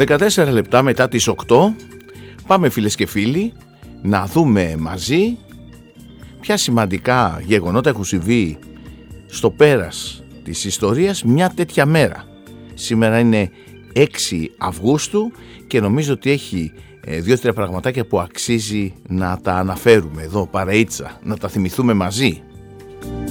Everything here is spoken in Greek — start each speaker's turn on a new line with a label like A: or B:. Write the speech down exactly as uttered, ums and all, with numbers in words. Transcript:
A: δεκατέσσερα λεπτά μετά τις οκτώ. Πάμε φίλες και φίλοι να δούμε μαζί ποια σημαντικά γεγονότα έχουν συμβεί στο πέρας της ιστορίας μια τέτοια μέρα. Σήμερα είναι έξι Αυγούστου και νομίζω ότι έχει δύο-τρία πραγματάκια που αξίζει να τα αναφέρουμε εδώ παρεΐτσα, να τα θυμηθούμε μαζί.